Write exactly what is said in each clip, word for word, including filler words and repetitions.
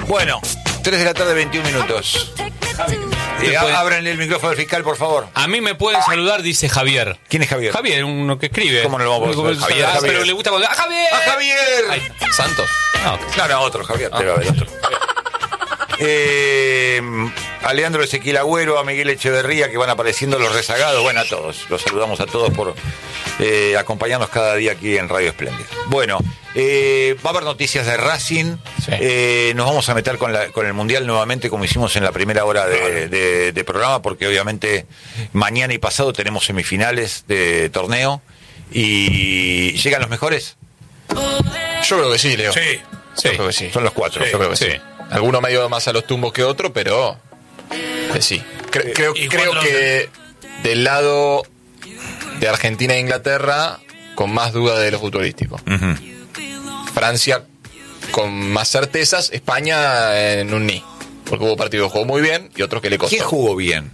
Bueno, tres de la tarde, veintiún minutos. Eh, abran el micrófono al fiscal, por favor. A mí me pueden saludar, dice Javier. ¿Quién es Javier? Javier, uno que escribe. ¿Cómo no lo vamos a ver? Javier, Javier. Pero le gusta cuando... ¡Ah, Javier! ¡A Javier! Ay, ¿Santos? no, que- No, no, otro, Javier. Ah. Debe haber otro. Eh, a Leandro Ezequiel Agüero, a Miguel Echeverría, que van apareciendo los rezagados. Bueno, a todos. Los saludamos a todos por eh, acompañarnos cada día aquí en Radio Espléndida. Bueno, eh, va a haber noticias de Racing. Sí. Eh, nos vamos a meter con, la, con el Mundial nuevamente, como hicimos en la primera hora de, de, de programa, porque obviamente mañana y pasado tenemos semifinales de torneo. ¿Y llegan los mejores? Yo creo que sí, Leo. Sí, Yo creo que sí. Son los cuatro. Yo creo que sí. Sí. Alguno medio más a los tumbos que otro, pero que sí. Cre- creo ¿y creo cuántos que del lado de Argentina e Inglaterra, con más duda de lo futbolístico. Uh-huh. Francia con más certezas, España en un ni. Porque hubo partidos que jugó muy bien y otros que le costó. ¿Quién jugó bien?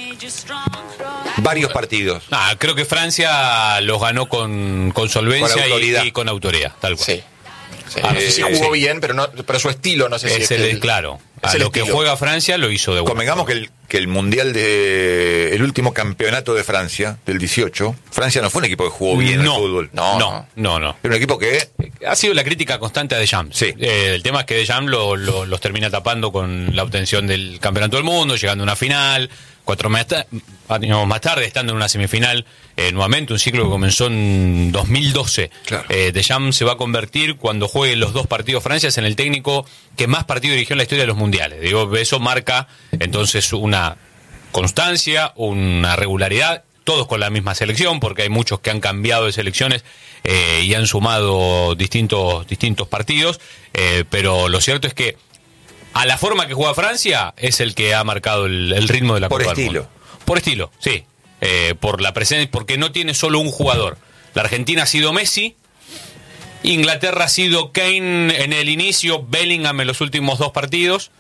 Varios partidos. Ah, creo que Francia los ganó con, con solvencia Con autoridad. y, y con autoridad, tal cual. Sí. Sí. Ah, no sé si eh, jugó sí. bien, pero no, pero su estilo no sé si Es es el, el- claro. es A el lo que estilo. juega Francia lo hizo de buena Convengamos que forma. el, que el Mundial de... El último campeonato de Francia, del dieciocho, Francia no fue un equipo que jugó bien no, al fútbol. No, no, no, no. Era un equipo que... Ha sido la crítica constante a Deschamps. Sí. Eh, el tema es que Deschamps lo, lo- los termina tapando con la obtención del campeonato del mundo, llegando a una final, cuatro más ta- años más tarde, estando en una semifinal, eh, nuevamente, un ciclo que comenzó en dos mil doce. Claro. Eh, Deschamps se va a convertir, cuando juegue los dos partidos Francia, en el técnico que más partidos dirigió en la historia de los mundiales. Digo, eso marca entonces una constancia, una regularidad, todos con la misma selección, porque hay muchos que han cambiado de selecciones eh, y han sumado distintos, distintos partidos, eh, pero lo cierto es que a la forma que juega Francia es el que ha marcado el, el ritmo de la Por Copa del estilo. Mundo. Por estilo, sí. Eh, por la presencia, porque no tiene solo un jugador. La Argentina ha sido Messi, Inglaterra ha sido Kane en el inicio, Bellingham en los últimos dos partidos.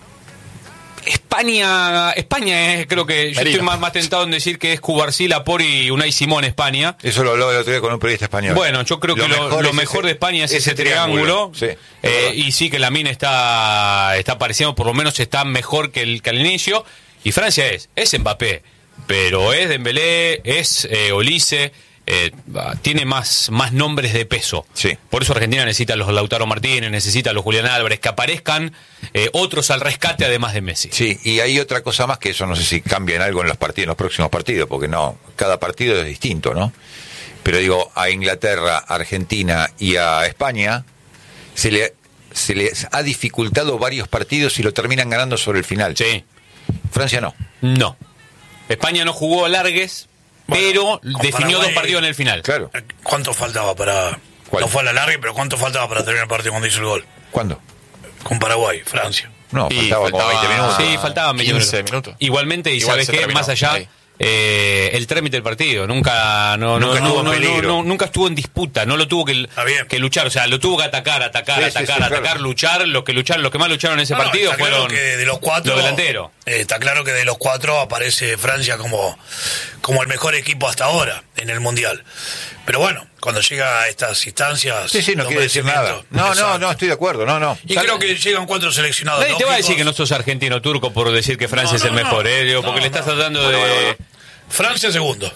España, España es, creo que yo Merino. estoy más, más tentado en decir que es Cubarsí, Laporte y Unai Simón España. Eso lo hablaba el otro día con un periodista español. Bueno, yo creo que lo, lo es mejor ese- de España es ese, ese triángulo. triángulo, sí, Eh, es verdad. y sí que la mina está, está apareciendo, por lo menos está mejor que, el, que al inicio. Y Francia es, es Mbappé, pero es Dembélé, es eh, Olise, eh, tiene más, más nombres de peso. Sí. Por eso Argentina necesita a los Lautaro Martínez, necesita a los Julián Álvarez, que aparezcan eh, otros al rescate además de Messi. Sí, y hay otra cosa más que eso no sé si cambia en algo en los partidos, en los próximos partidos, porque no, cada partido es distinto, ¿no? Pero digo, a Inglaterra, a Argentina y a España se le se les ha dificultado varios partidos y lo terminan ganando sobre el final. Sí. Francia no. No. España no jugó largues, Bueno, pero con definió Paraguay- dos partidos en el final. Claro. ¿Cuánto faltaba para...? ¿Cuál? No fue a la larga, pero ¿cuánto faltaba para terminar el partido cuando hizo el gol? ¿Cuándo? Con Paraguay, Francia. No, Y faltaba, como faltaba- veinte minutos. Sí, faltaban veinte quince minutos. Igualmente, y Igual sabes se qué, terminó, más allá, ahí. eh, el trámite del partido nunca, no, Nunca no, estuvo no, en no, peligro. no, nunca estuvo en disputa, no lo tuvo que, Está bien. que luchar, o sea, lo tuvo que atacar, atacar, Sí, sí, atacar, sí, atacar, claro. luchar. Los que lucharon, los que más lucharon en ese No, no, partido está claro fueron que de los cuatro, los delanteros. eh, está claro que de los cuatro aparece Francia como, como el mejor equipo hasta ahora en el Mundial. Pero bueno, cuando llega a estas instancias... Sí, sí, no los quiere decir nada. merecimientos, No, no, exacto. no, estoy de acuerdo, no, no. Y creo que llegan cuatro seleccionados. Nadie te va a decir lógicos. que no sos argentino o turco por decir que Francia No, es el no, no. mejor, eh, digo, porque No, le estás no. tratando Bueno, de... bueno, bueno. Francia segundo.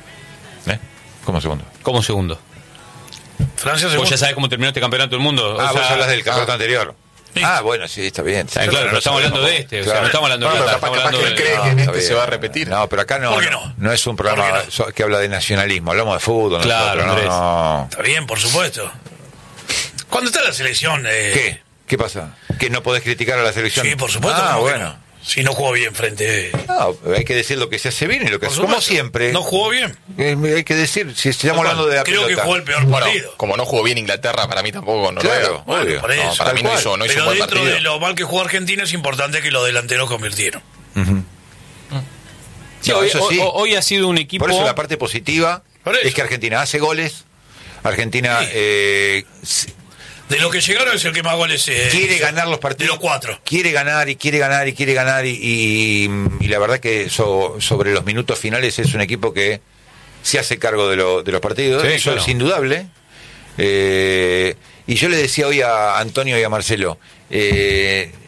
¿Eh? ¿Cómo segundo? como segundo. Francia Vos segundo. ya sabés cómo terminó este campeonato del mundo. Ah, o sea, vos hablas del campeonato ah. anterior. Sí. Ah, bueno, sí, está bien. Ah, claro, pero estamos hablando de este, o sea, Claro. no estamos hablando No, de pero Qatar, capaz- estamos capaz hablando que de... cree No, que en está este se bien. va a repetir. No, pero acá no. ¿Por qué no? no? No es un programa ¿Por qué no? so- que habla de nacionalismo, hablamos de fútbol. Claro, nosotros, Andrés. no, no. Está bien, por supuesto. ¿Cuándo está la selección? Eh, ¿Qué? ¿Qué pasa? ¿Que no podés criticar a la selección? Sí, por supuesto. Ah, ¿cómo que bueno. no? Si no jugó bien frente... No, hay que decir lo que se hace bien y lo que Por hace. Como supuesto. siempre. No jugó bien. Eh, hay que decir, si estamos hablando de la Creo que pelota. jugó el peor Bueno, partido. como no jugó bien Inglaterra, para mí tampoco Noruega. Claro, Bueno, obvio. por eso. No, para Tal mí no cual. hizo, no hizo Pero un buen dentro partido. de lo mal que jugó Argentina es importante que los delanteros convirtieron. Sí, No, hoy, eso sí. hoy- hoy ha sido un equipo... Por eso la parte positiva Por eso. es que Argentina hace goles. Argentina Sí. eh, s- De lo que llegaron es el que más goles... eh, quiere hizo. ganar los partidos. De los cuatro. Quiere ganar y quiere ganar y quiere ganar. Y, y, y la verdad que so- sobre los minutos finales es un equipo que se hace cargo de, lo- de los partidos. Sí, Eso claro. es indudable. Eh, y yo le decía hoy a Antonio y a Marcelo, eh,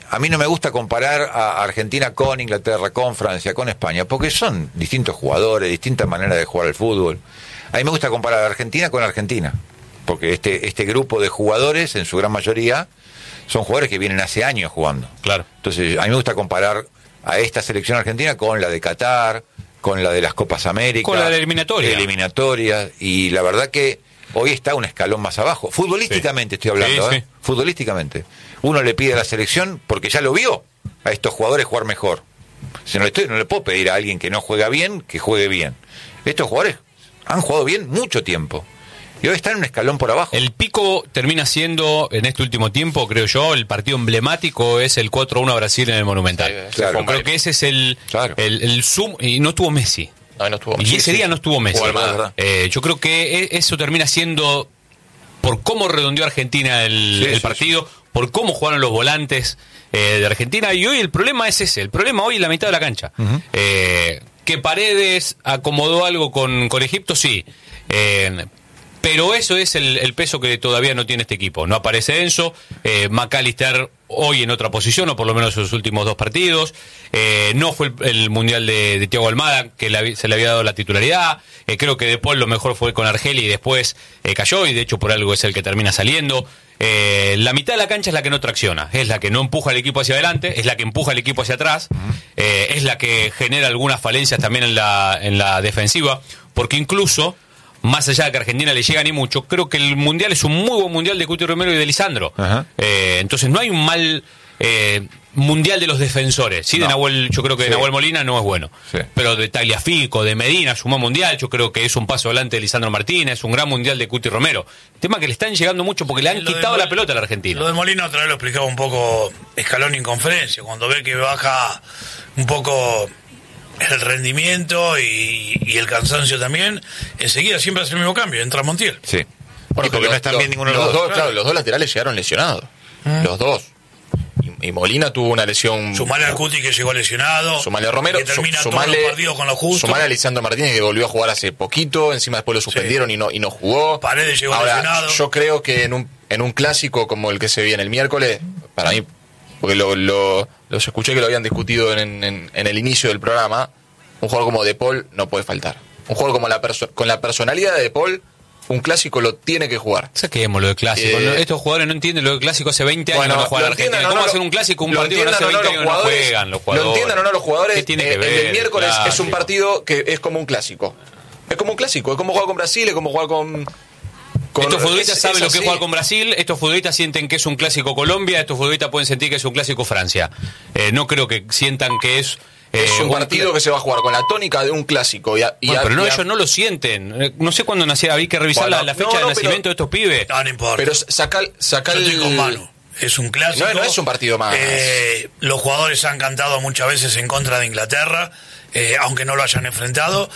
a mí no me gusta comparar a Argentina con Inglaterra, con Francia, con España, porque son distintos jugadores, distintas maneras de jugar al fútbol. A mí me gusta comparar a Argentina con Argentina, porque este, este grupo de jugadores, en su gran mayoría, son jugadores que vienen hace años jugando. Claro. Entonces, a mí me gusta comparar a esta selección argentina con la de Qatar, con la de las Copas América, con la de eliminatoria. eliminatorias, y la verdad que hoy está un escalón más abajo. Futbolísticamente sí. estoy hablando, sí, ¿eh? Sí. Futbolísticamente. Uno le pide a la selección, porque ya lo vio, a estos jugadores jugar mejor. Si no le, estoy, no le puedo pedir a alguien que no juega bien, que juegue bien. Estos jugadores han jugado bien mucho tiempo. Y hoy están en un escalón por abajo. El pico termina siendo, en este último tiempo, creo yo, el partido emblemático es el cuatro a uno a Brasil en el Monumental. Sí, claro. Creo que ese es el, Claro. el, el zoom, y no tuvo Messi. No, no estuvo. Y Sí, ese sí. día no estuvo Messi. Jugó Almada. Eh, yo creo que e- eso termina siendo, por cómo redondeó Argentina el, Sí, el sí, partido, por cómo jugaron los volantes eh, de Argentina, y hoy el problema es ese, el problema hoy es la mitad de la cancha. Uh-huh. eh, que Paredes acomodó algo con, con Egipto, sí. Eh, pero eso es el, el peso que todavía no tiene este equipo. No aparece Enzo, eh, McAllister hoy en otra posición, o por lo menos en sus últimos dos partidos. Eh, no fue el, el Mundial de, de Thiago Almada, que le, se le había dado la titularidad. Eh, creo que De Paul lo mejor fue con Argeli y después eh, cayó, y de hecho por algo es el que termina saliendo. Eh, la mitad de la cancha es la que no tracciona, es la que no empuja al equipo hacia adelante, es la que empuja al equipo hacia atrás, uh-huh. eh, es la que genera algunas falencias también en la, en la defensiva, porque incluso, más allá de que a Argentina le llega ni mucho, creo que el Mundial es un muy buen Mundial de Cuti Romero y de Lisandro. Uh-huh. Eh, entonces no hay un mal eh, Mundial de los defensores. Sí, no. de Nahuel, yo creo que sí. de Nahuel Molina no es bueno. Sí. Pero de Tagliafico, de Medina, sumó Mundial, yo creo que es un paso adelante de Lisandro Martínez, un gran Mundial de Cuti Romero. Tema que le están llegando mucho porque le han quitado Mol- la pelota a la Argentina. Lo de Molina otra vez lo explicaba un poco Scaloni en conferencia, cuando ve que baja un poco el rendimiento y, y el cansancio también, enseguida siempre hace el mismo cambio, entra Montiel. Sí. Bueno, porque los, no están los, bien ninguno de los, los dos. Claro, los dos laterales llegaron lesionados. ¿Mm? Los dos. Y, y Molina tuvo una lesión. Sumale al Cuti, que llegó lesionado. Sumale a Romero. Que termina sumale, todos los partidos con lo justo. Sumale a Lisandro Martínez, que volvió a jugar hace poquito. Encima después lo suspendieron sí. y no y no jugó. Paredes llegó Ahora, lesionado. Yo creo que en un en un clásico como el que se viene el miércoles, para mí, porque lo, lo, los escuché que lo habían discutido en, en, en el inicio del programa, un jugador como De Paul no puede faltar. Un jugador como la perso- con la personalidad de De Paul, un clásico lo tiene que jugar. Saquemos lo de clásico. Eh, Estos jugadores no entienden lo de clásico. Hace veinte años bueno, no juegan Argentina. ¿Cómo no, hacer un clásico, un partido que hace no, veinte no, años no juegan los jugadores? Lo entiendan o no los jugadores. ¿Qué tiene que eh, ver? El miércoles Clásico. es un partido que es como un clásico. Es como un clásico. Es como jugar con Brasil, es como jugar con... con estos futbolistas es, saben es lo que es jugar con Brasil. Estos futbolistas sienten que es un clásico Colombia. Estos futbolistas pueden sentir que es un clásico Francia. Eh, no creo que sientan que es... Es un, un partido cl- que se va a jugar con la tónica de un clásico. Y a, y bueno, a, pero no, y a... ellos no lo sienten. No sé cuándo nació, había que revisar bueno, la, la fecha no, no, de nacimiento pero, de estos pibes. No, no importa. Pero saca, saca Yo el... estoy con Manu. Es un clásico. No, no es un partido más. Eh, los jugadores han cantado muchas veces en contra de Inglaterra, eh, aunque no lo hayan enfrentado.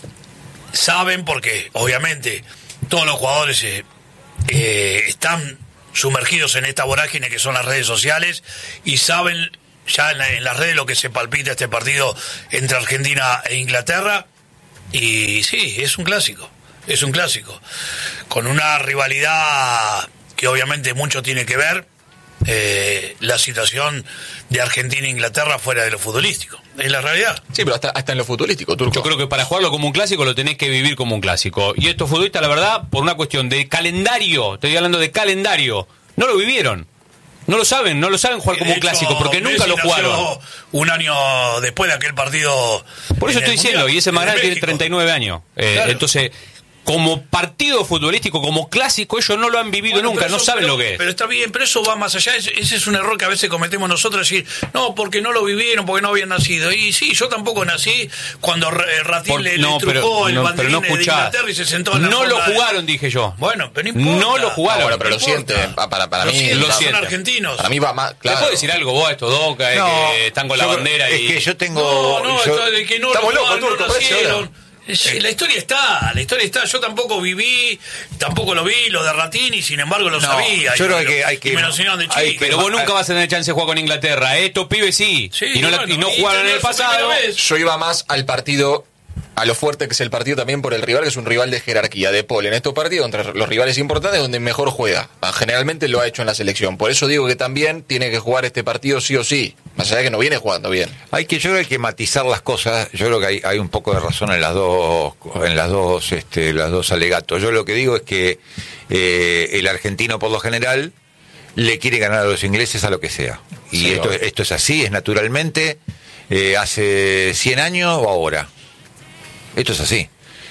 Saben porque, obviamente, todos los jugadores eh, eh, están sumergidos en esta vorágine que son las redes sociales y saben... ya en, la, en las redes lo que se palpita este partido entre Argentina e Inglaterra, y sí, es un clásico, es un clásico, con una rivalidad que obviamente mucho tiene que ver eh, la situación de Argentina e Inglaterra fuera de lo futbolístico, es la realidad. Sí, pero hasta, hasta en lo futbolístico, Turco. Yo creo que para jugarlo como un clásico lo tenés que vivir como un clásico, y estos futbolistas, la verdad, por una cuestión de calendario, estoy hablando de calendario, no lo vivieron. No lo saben, no lo saben jugar como un clásico, porque nunca lo jugaron. Un año después de aquel partido. Por eso estoy diciendo, y ese Magral tiene treinta y nueve años. Eh, claro. Entonces, como partido futbolístico, como clásico, ellos no lo han vivido bueno, nunca, eso, no saben pero, lo que es. Pero está bien, pero eso va más allá. Ese, ese es un error que a veces cometemos nosotros, decir, no, porque no lo vivieron, porque no habían nacido. Y sí, yo tampoco nací cuando Ratín Por, le, no, le trucó el no, banderín no de Inglaterra y se sentó en la No lo jugaron, de... dije yo. Bueno, pero no importa. No lo jugaron. No, bueno, pero no lo siente, para, para lo mí. Siente, lo son siente. argentinos. Para mí va más, claro. ¿Le puedo decir algo vos a estos dos que, no, que están con la bandera? Es y... que yo tengo... No, no, yo... de que no Estamos lo locos, jugaron, Turco, no nacieron. La historia está, la historia está. Yo tampoco viví, tampoco lo vi, lo de Ratini, sin embargo lo no, sabía. Yo creo y, que hay que. Y me lo enseñaron de chico. Pero vos nunca vas a tener chance de jugar con Inglaterra. Estos pibes sí. sí y no, bueno, y no y jugaron en el pasado. Yo iba más al partido a lo fuerte que es el partido también por el rival, que es un rival de jerarquía. De Paul en estos partidos contra los rivales importantes donde mejor juega. Generalmente lo ha hecho en la selección. Por eso digo que también tiene que jugar este partido sí o sí. Más allá de que no viene jugando bien. Hay que, yo creo que hay que matizar las cosas. Yo creo que hay, hay un poco de razón en las dos, en las dos, este, las dos alegatos. Yo lo que digo es que eh, el argentino por lo general le quiere ganar a los ingleses a lo que sea. Y Sí, esto, obvio. esto es así, es naturalmente, eh, hace cien años o ahora. Esto es así.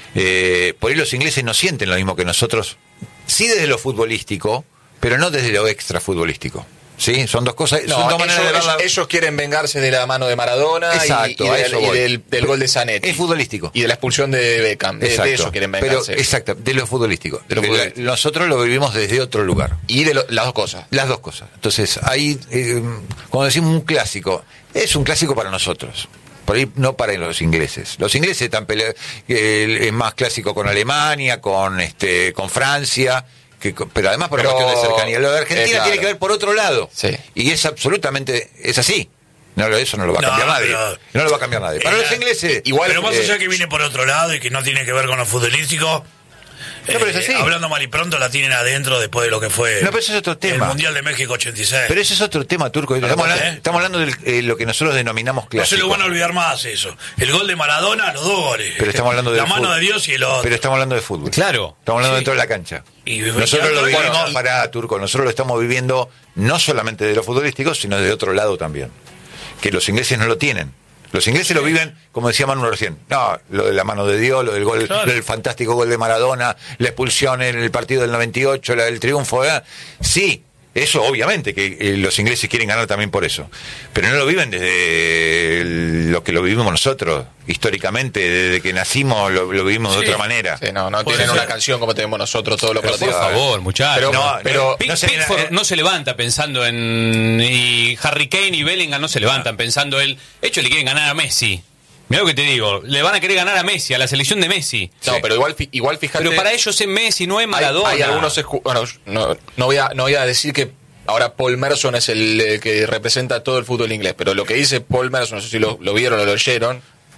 Eh, por ahí los ingleses no sienten lo mismo que nosotros, sí desde lo futbolístico, pero no desde lo extra futbolístico. ¿Sí? Son dos cosas, No, son dos ellos, maneras de ver la... ellos- ellos quieren vengarse de la mano de Maradona y- Exacto, y, a del, eso y voy. del- del gol de Zanetti. Es futbolístico. Y de la expulsión de Beckham. De, de eso quieren vengarse. Pero, exacto, de lo futbolístico. De lo De la- futbolístico. Nosotros lo vivimos desde otro lugar. Y de lo- las dos cosas. Las dos cosas. Entonces, hay, eh, cuando decimos un clásico, es un clásico para nosotros. Por ahí no para los ingleses. Los ingleses están pele- eh, es más clásico con Alemania, con este, con Francia, que, con- pero además por Pero, cuestión de cercanía. Lo de Argentina eh, claro. tiene que ver por otro lado. Sí. Y es absolutamente, es así. No, lo- eso no lo va a No, cambiar nadie. pero- No lo va a cambiar nadie. Para Eh, los ingleses, igual, Pero más eh, allá que viene por otro lado y que no tiene que ver con lo futbolístico, No, pero es así. hablando mal y pronto la tienen adentro después de lo que fue No, pero eso es otro tema. el Mundial de México ochenta y seis. Pero ese es otro tema, Turco. Estamos ¿por hablando, qué? estamos hablando de eh, lo que nosotros denominamos No clásico. se lo van a olvidar más eso. El gol de Maradona, los dos goles. Pero estamos hablando de la mano fútbol. de Dios y el otro. Pero estamos hablando de fútbol. Claro. Estamos hablando Sí. dentro de la cancha. Y- nosotros y- lo bueno, vivimos, y- para Turco, nosotros lo estamos viviendo no solamente de lo futbolístico, sino de otro lado también. Que los ingleses no lo tienen. Los ingleses lo viven, como decía Manu recién, no, lo de la mano de Dios, lo del gol, Claro. lo del fantástico gol de Maradona, la expulsión en el partido del noventa y ocho, la del triunfo, ¿eh? Sí, eso obviamente que eh, los ingleses quieren ganar también por eso, pero no lo viven desde el- lo que lo vivimos nosotros, históricamente, desde que nacimos lo, lo vivimos de Sí. otra manera. Sí, no, no Puede tienen ser. una canción como tenemos nosotros todos los Pero por partidos. favor, muchachos. Pero, No, pero Pick- no se- Pickford eh, no se levanta pensando en... Y Harry Kane y Bellingham no se levantan pensando él... De hecho, le quieren ganar a Messi. Mirá lo que te digo. Le van a querer ganar a Messi, a la selección de Messi. no, pero igual, fi- igual fíjate. Pero para ellos es Messi, no es hay, Maradona. hay algunos escu- bueno, no, no voy a no voy a decir que ahora Paul Merson es el eh, que representa todo el fútbol inglés, pero lo que dice Paul Merson, no sé si lo, lo vieron o lo oyeron,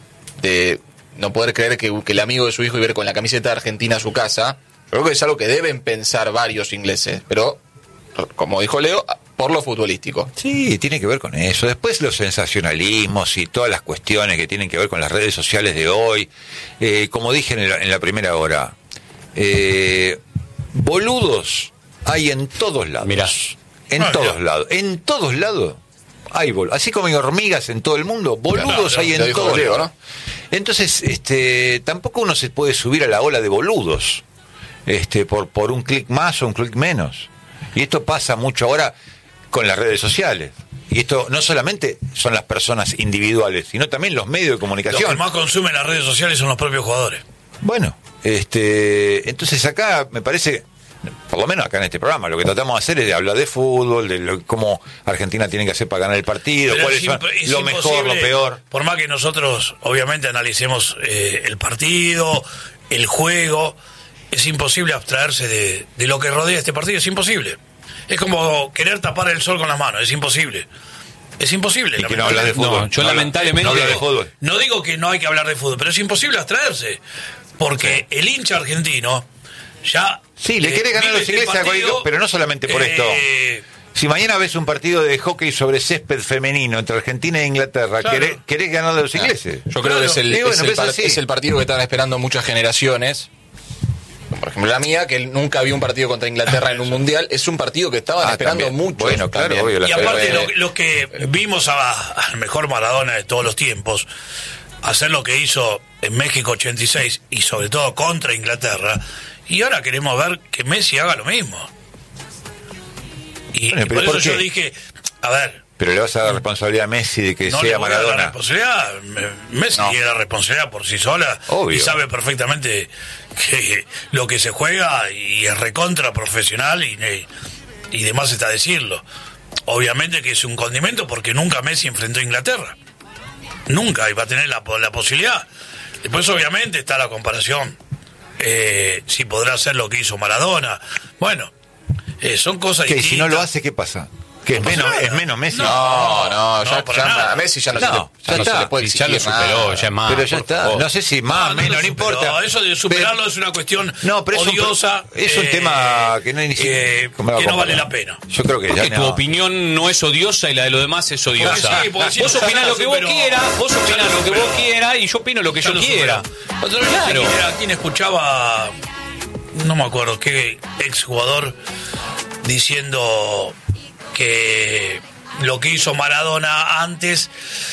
de no poder creer que, que el amigo de su hijo iba a ir con la camiseta de Argentina a su casa, yo creo que es algo que deben pensar varios ingleses, pero como dijo Leo, por lo futbolístico. Sí, tiene que ver con eso. Después los sensacionalismos y todas las cuestiones que tienen que ver con las redes sociales de hoy. Eh, como dije en la, en la primera hora, eh, boludos hay en todos lados. Mirá. En Ah, todos mirá. lados. En todos lados hay bol. Así como hay hormigas en todo el mundo, boludos Claro, hay lo en dijo todos Leo, lados. Entonces, este, tampoco uno se puede subir a la ola de boludos, este, por, por un clic más o un clic menos. Y esto pasa mucho ahora con las redes sociales. Y esto no solamente son las personas individuales, sino también los medios de Los que comunicación. más consumen las redes sociales son los propios jugadores. Bueno, este, entonces acá me parece, por lo menos acá en este programa, lo que tratamos de hacer es de hablar de fútbol, de lo, cómo Argentina tiene que hacer para ganar el partido, Pero cuáles es son imp- es lo mejor, lo imposible, peor. Por más que nosotros, obviamente, analicemos eh, el partido, el juego, es imposible abstraerse de, de lo que rodea este partido, es imposible. Es como querer tapar el sol con las manos, es imposible. Es imposible. Y que no hablas de fútbol. No, yo habla- lamentablemente- no hablas de fútbol. No digo que no hay que hablar de fútbol, pero es imposible abstraerse. Porque el hincha argentino ya... Sí, le eh, quiere ganar a vive los este ingleses a partido, cualquier- pero no solamente por esto. eh, Si mañana ves un partido de hockey sobre césped femenino entre Argentina e Inglaterra, Claro. ¿querés, querés ganar a los ingleses? Yo creo que es el, Y bueno, es, el pero es par- así. es el partido que están esperando muchas generaciones. Por ejemplo, la mía, que nunca vio un partido contra Inglaterra en un mundial, es un partido que estaban Ah, esperando también. mucho. Bueno, claro, obvio, la Y aparte, Pero, lo, eh, lo que vimos a- al mejor Maradona de todos los tiempos, hacer lo que hizo en México ochenta y seis y sobre todo contra Inglaterra, y ahora queremos ver que Messi haga lo mismo. Y, Bueno, y pero por ¿por eso yo qué? dije, a ver, Pero le vas a dar responsabilidad a Messi de que no le sea voy a dar la Maradona. responsabilidad. Me- Messi No. tiene la responsabilidad por sí sola Obvio. y sabe perfectamente que lo que se juega y es recontra profesional y, y demás está decirlo. Obviamente que es un condimento porque nunca Messi enfrentó a Inglaterra. Nunca, y va a tener la, la posibilidad. Después obviamente está la comparación. Eh, si podrá hacer lo que hizo Maradona. Bueno, eh, son cosas Que distintas. si no lo hace, ¿qué pasa? Que es No pasa menos, nada. es menos Messi. No, no, ya, no, para ya nada. a Messi ya no, No, se, le, ya ya no se está. le puede Sí, ya lo exigir superó, nada. ya es más. Pero ya por está. favor. No sé si más, No, menos, lo no superó. importa. Eso de superarlo Pero- es una cuestión No, pero es un- odiosa. es un eh, tema que no hay ni siquiera- eh, ¿cómo lo que no comparo? vale la pena. Yo creo que Porque ya tu no. opinión no es odiosa y la de los demás es odiosa. sí, porque si vos no, opinás ya lo que vos superó. quieras, vos Ya opinás lo lo que vos superó. quieras y yo opino lo que Ya yo lo quiera. superó. Otra vez Claro. no sé quién era, quién escuchaba, no me acuerdo qué exjugador diciendo que lo que hizo Maradona antes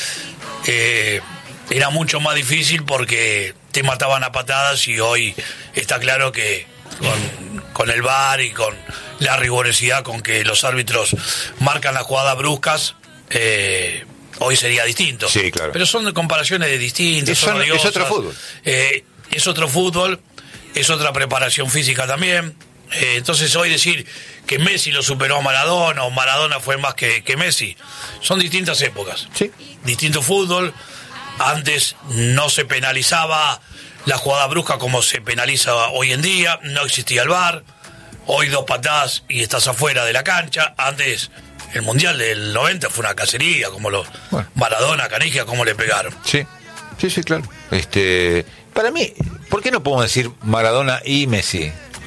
eh, era mucho más difícil porque te mataban a patadas, y hoy está claro que con, con el V A R y con la rigurosidad con que los árbitros marcan las jugadas bruscas, eh, hoy sería distinto. Sí, claro. Pero son de comparaciones de distintas. Es son son- es odiosas. otro fútbol. Eh, es otro fútbol, es otra preparación física también. Eh, entonces hoy decir que Messi lo superó a Maradona o Maradona fue más que, que Messi, son distintas épocas. Sí. Distinto fútbol. Antes no se penalizaba la jugada brusca como se penaliza hoy en día, no existía el V A R. Hoy dos patadas y estás afuera de la cancha. Antes el Mundial del noventa fue una cacería, como los Bueno. Maradona, Canigia, cómo le pegaron. Sí, sí, sí, claro. Este, para mí, ¿por qué no podemos decir Maradona y Messi?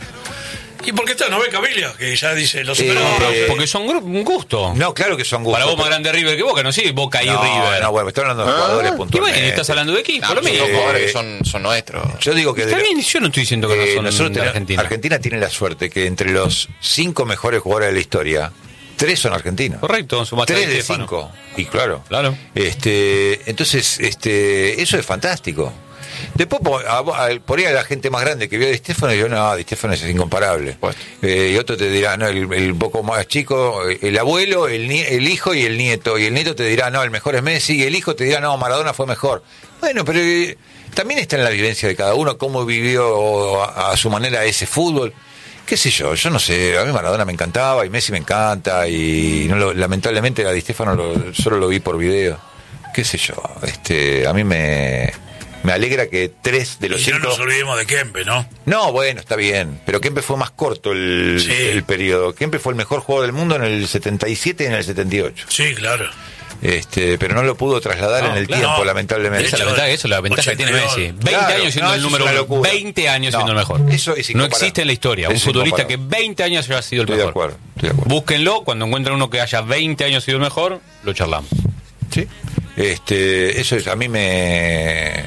¿Y por qué está? ¿No ve Cabilia? Que ya dice, lo superó. Eh, Pero porque son gru- un gusto. No, claro que son gustos. Para vos más pero- grande River que Boca, no sí, Boca y no, River. no, bueno, estoy hablando de jugadores y puntualmente. bueno, estás hablando de equipo, No, lo son mismo. dos jugadores Eh, que son, son nuestros. Yo digo que Está de- bien, yo no estoy diciendo que eh, no son nosotros de tenemos- Argentina. Argentina tiene la suerte que entre los cinco mejores jugadores de la historia, tres son argentinos. Correcto, sumaste a Tres Di de Stéfano. cinco. Y claro. Claro. Este, entonces, este, eso es fantástico. Después, por, a- a- por ahí a la gente más grande que vio a Di Stéfano, yo no, Di Stéfano es incomparable. Pues. Eh, y otro te dirá, no, el, el poco más chico, el abuelo, el, nie- el hijo y el nieto. Y el nieto te dirá, no, el mejor es Messi. Y el hijo te dirá, no, Maradona fue mejor. Bueno, pero eh, también está en la vivencia de cada uno, cómo vivió a, a su manera ese fútbol. Qué sé yo, yo no sé, a mí Maradona me encantaba y Messi me encanta y no lo- lamentablemente a Di Stéfano lo- solo lo vi por video. Qué sé yo, este, a mí me, me alegra que tres de los Y no cinco... nos olvidemos de Kempe, ¿no? No, bueno, está bien, pero Kempe fue más corto el, Sí. el periodo. Kempe fue el mejor jugador del mundo en el setenta y siete y en el setenta y ocho. Sí, claro. Este, pero no lo pudo trasladar No, en el claro. tiempo, No. lamentablemente. Esa es la ventaja, eso es la ventaja que tiene ochenta y Messi. dos. veinte Claro, años siendo no, el eso es número una uno. locura. veinte años No, siendo el mejor. eso es no incomparable. existe en la historia un Es futbolista que incomparable. veinte años haya sido el Estoy de mejor. acuerdo, estoy de acuerdo. Búsquenlo, cuando encuentren uno que haya veinte años sido el mejor, lo charlamos. Sí. Este, eso es, a mí me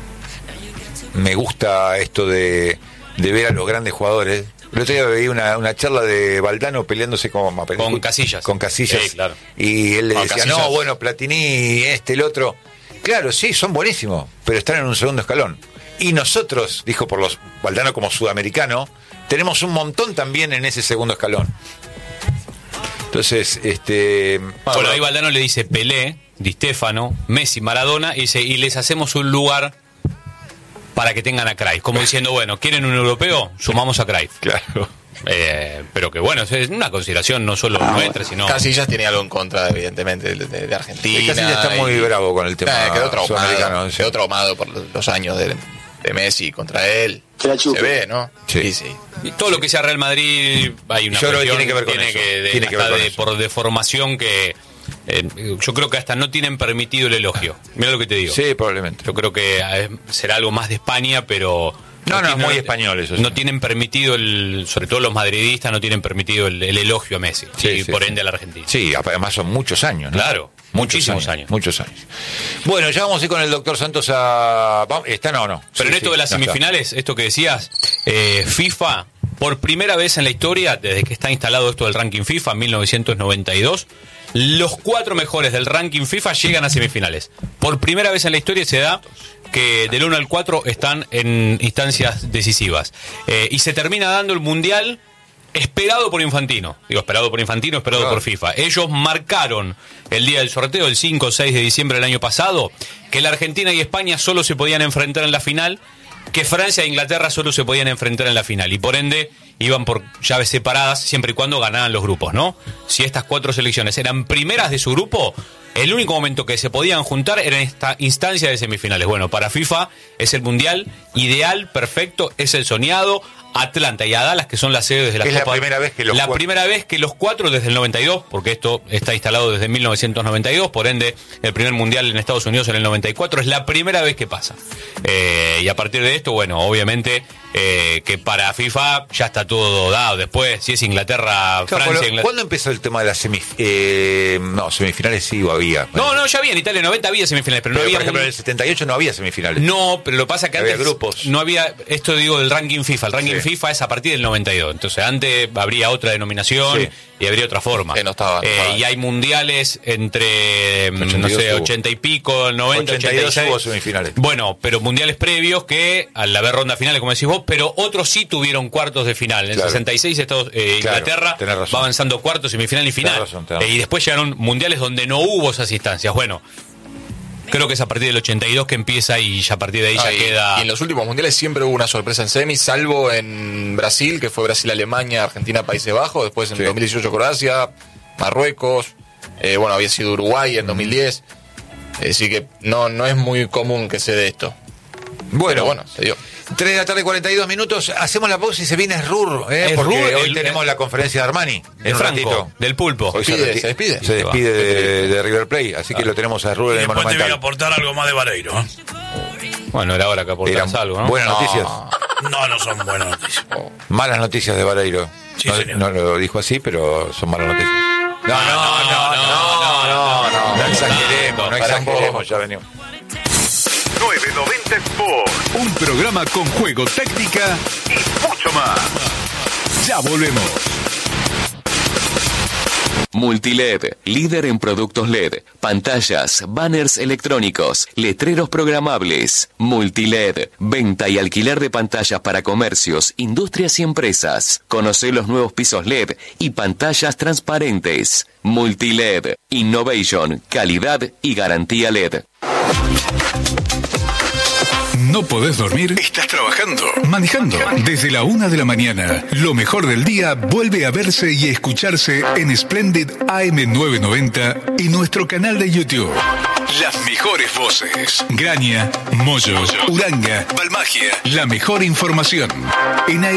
me gusta esto de, de ver a los grandes jugadores. El otro día veía una, una charla de Valdano peleándose con, Con Casillas. Con Casillas. Sí, claro. Y él le Con decía, Casillas. no, bueno, Platini, este, el otro. Claro, sí, son buenísimos, pero están en un segundo escalón. Y nosotros, dijo por los Valdano como sudamericano, tenemos un montón también en ese segundo escalón. Entonces, este... Bueno, ahí Valdano le dice Pelé, Di Stéfano, Messi, Maradona, y, dice, y les hacemos un lugar para que tengan a Cruyff. Como diciendo, bueno, ¿quieren un europeo? Sumamos a Cruyff. Claro. Eh, pero que bueno, es una consideración no solo nuestra, sino... Casillas tiene algo en contra, evidentemente, de, de- de Argentina. El Casillas está muy y- bravo con el tema Eh, quedó sudamericano, traumado, sí. quedó traumado por los, los años de, de Messi contra él. Que la Se chupe. ve, ¿no? Sí. sí. Y todo lo que sea Real Madrid, hay una Yo creo que cuestión tiene que ver con tiene eso. que de- Tiene que ver hasta con de- eso. por deformación que eh, yo creo que hasta no tienen permitido el elogio. Mira lo que te digo. Sí, probablemente. Yo creo que eh, será algo más de España, pero... No, no, tienen- muy español eso sí. No tienen permitido, el, sobre todo los madridistas, no tienen permitido el, el elogio a Messi. Sí, y sí, por sí. ende a la Argentina. Sí, además son muchos años, ¿no? Claro, muchísimos años. Muchos años. Bueno, ya vamos a ir con el doctor Santos a... vamos- ¿Está no o no? Pero Sí, en esto sí, de las no está. semifinales, esto que decías, eh, FIFA, por primera vez en la historia, desde que está instalado esto del ranking FIFA, en mil novecientos noventa y dos, los cuatro mejores del ranking FIFA llegan a semifinales. Por primera vez en la historia se da que del uno al cuatro están en instancias decisivas. Eh, y se termina dando el Mundial esperado por Infantino. Digo, esperado por Infantino, esperado Claro. por FIFA. Ellos marcaron el día del sorteo, el cinco o seis de diciembre del año pasado, que la Argentina y España solo se podían enfrentar en la final, que Francia e Inglaterra solo se podían enfrentar en la final. Y por ende iban por llaves separadas siempre y cuando ganaban los grupos, ¿no? Si estas cuatro selecciones eran primeras de su grupo, el único momento que se podían juntar era en esta instancia de semifinales. Bueno, para FIFA es el mundial ideal, perfecto, es el soñado. Atlanta y a Dallas, que son las sedes de la Es Copa. la primera vez que los La cuatro... primera vez que los cuatro desde el noventa y dos, porque esto está instalado desde mil novecientos noventa y dos, por ende el primer mundial en Estados Unidos en el noventa y cuatro, es la primera vez que pasa. Eh, y a partir de esto, bueno, obviamente eh, que para FIFA ya está todo dado. Después, si es Inglaterra, Claro, Francia, pero, Inglaterra. ¿cuándo empezó el tema de las semifinales? Eh, no, semifinales sí o había. No, no, ya había en Italia noventa había semifinales, pero, Pero, no había por ejemplo, mun- en el setenta y ocho no había semifinales. No, pero lo que pasa es que Había antes grupos. no había, esto digo del ranking FIFA, el ranking Sí. FIFA es a partir del noventa y dos, entonces antes habría otra denominación Sí. y habría otra forma. Que no estaba, no Eh, estaba. y hay mundiales entre, mm, ochenta y no dos sé, hubo. ochenta y pico, noventa, ochenta y dos ochenta y seis. hubo semifinales. Bueno, pero mundiales previos que al haber ronda finales, como decís vos, pero otros sí tuvieron cuartos de final. En el Claro. sesenta y seis Estados, eh, Claro, Inglaterra tenés razón. va avanzando cuartos, semifinal y final. Tenés razón, tenés Eh, y razón. después llegaron mundiales donde no hubo esas instancias. Bueno, creo que es a partir del ochenta y dos que empieza y ya a partir de ahí Ah, ya y, queda... y en los últimos mundiales siempre hubo una sorpresa en semis, salvo en Brasil, que fue Brasil-Alemania, Argentina-Países Bajos, después en Sí. dos mil dieciocho Croacia, Marruecos, eh, bueno, había sido Uruguay en dos mil diez, así que no, no es muy común que se dé esto. Bueno, Pero bueno, se dio. tres de la tarde, cuarenta y dos minutos. Hacemos la pausa y se viene Rur, ¿eh? Es porque Rur, hoy el- tenemos la conferencia de Armani. En El un Franco, ratito. del pulpo. Hoy Despide, reti- se despide. Se despide de, de River Plate, así que lo tenemos a Rur Y en el después te voy a Monumental. aportar algo más de Vareiro. ¿eh? Bueno, era hora que aportaras Eran algo, ¿no? buenas No. noticias. No, no son buenas noticias. Malas noticias de Vareiro. Sí, no, señor. no lo dijo así, pero son malas noticias. No, no, no, no, no, no, no, no exageremos, no para exageremos, poco. ya venimos. novecientos noventa Sport. Un programa con juego, técnica y mucho más. Ya volvemos. Multiled, líder en productos L E D, pantallas, banners electrónicos, letreros programables. Multiled, venta y alquiler de pantallas para comercios, industrias y empresas. Conoce los nuevos pisos L E D y pantallas transparentes. Multiled, innovation, calidad y garantía L E D. ¿No podés dormir? ¿Estás trabajando? ¿Manejando? Desde la una de la mañana, lo mejor del día vuelve a verse y escucharse en Splendid A M novecientos noventa y nuestro canal de YouTube. Las mejores voces. Graña, Moyo, Uranga, Balmagia. La mejor información. En